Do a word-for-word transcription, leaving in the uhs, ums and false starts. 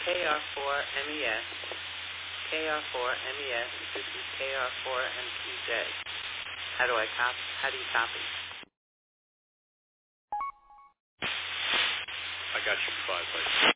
K R four M E S, K R four M E S, this is K R four M Q J. How do I copy? How do you copy? I got you five, right?